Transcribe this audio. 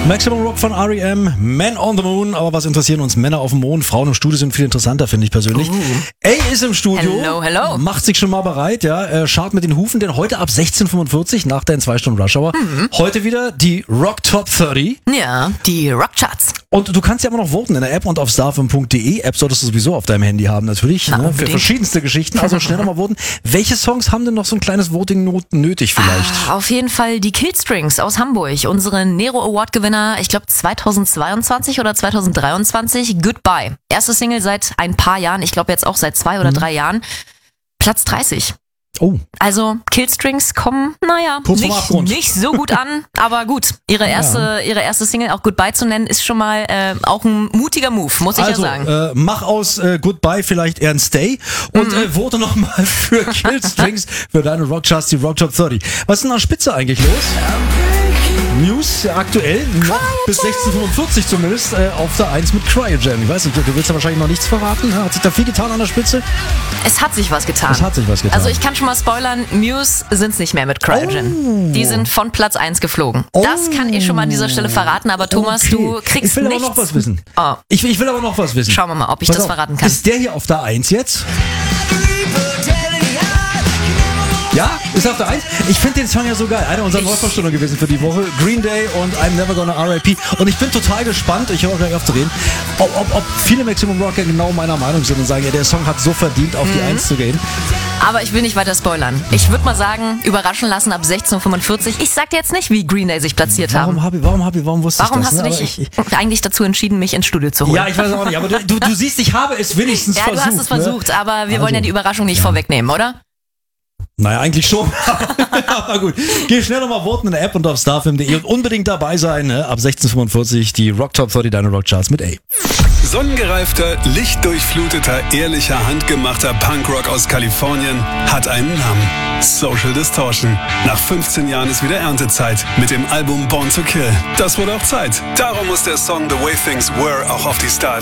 Maximum Rock von R.E.M., Man on the Moon. Aber was interessieren uns Männer auf dem Mond? Frauen im Studio sind viel interessanter, finde ich persönlich. Ey ist im Studio. Hello. Macht sich schon mal bereit, ja. Schart mit den Hufen, denn heute ab 16:45 nach deinen 2 Stunden Rush Hour. Heute wieder die Rock Top 30. Ja, die Rockcharts. Und du kannst ja immer noch voten in der App und auf starfm.de. App solltest du sowieso auf deinem Handy haben natürlich, ne, für verschiedenste Geschichten. Also schnell nochmal voten. Welche Songs haben denn noch so ein kleines Voting nötig vielleicht? Auf jeden Fall die Killstrings aus Hamburg. Unsere Nero Award Gewinner, ich glaube 2022 oder 2023. Goodbye. Erste Single seit ein paar Jahren. Ich glaube jetzt auch seit 2 oder 3 Jahren. Platz 30. Oh. Also Killstrings kommen, nicht so gut an, aber gut. Ihre erste Single auch Goodbye zu nennen, ist schon mal auch ein mutiger Move, muss ich ja sagen. Mach aus Goodbye vielleicht eher ein Stay und vote nochmal für Killstrings für deine Rockcharts, die Rock Top 30. Was ist denn an Spitze eigentlich los? News aktuell noch bis 16:45 zumindest auf der 1 mit Cryogen. Ich weiß nicht, du willst ja wahrscheinlich noch nichts verraten. Hat sich da viel getan an der Spitze? Es hat sich was getan. Also ich kann schon mal spoilern, Muse sind's nicht mehr mit Cryogen. Die sind von Platz 1 geflogen. Das kann ich schon mal an dieser Stelle verraten, aber Thomas, du kriegst nichts. Ich will aber noch was wissen. Oh. Ich will aber noch was wissen. Schauen wir mal, ob ich das verraten kann. Ist der hier auf der 1 jetzt? Ja, ist auf der 1. Ich finde den Song ja so geil. Eine unserer Neuvorstellungen gewesen für die Woche. Green Day und I'm Never Gonna R.I.P. Und ich bin total gespannt, ich höre auch gleich auf zu reden, ob viele Maximum Rocker genau meiner Meinung sind und sagen, ja, der Song hat so verdient, auf die 1 zu gehen. Aber ich will nicht weiter spoilern. Ich würde mal sagen, überraschen lassen ab 16:45. Ich sag dir jetzt nicht, wie Green Day sich platziert haben. Warum wusste ich das? Warum hast du dich eigentlich dazu entschieden, mich ins Studio zu holen? Ja, ich weiß auch nicht, aber du siehst, ich habe es wenigstens versucht. Ja, du hast es versucht, aber wir wollen ja die Überraschung nicht vorwegnehmen, oder? Naja, eigentlich schon. Aber gut. Geh schnell nochmal voten in der App und auf starfm.de und unbedingt dabei sein. Ne? Ab 16:45 die Rock Top 30 deine Rockcharts mit A. Sonnengereifter, lichtdurchfluteter, ehrlicher, handgemachter Punkrock aus Kalifornien hat einen Namen. Social Distortion. Nach 15 Jahren ist wieder Erntezeit mit dem Album Born to Kill. Das wurde auch Zeit. Darum muss der Song The Way Things Were auch auf die Star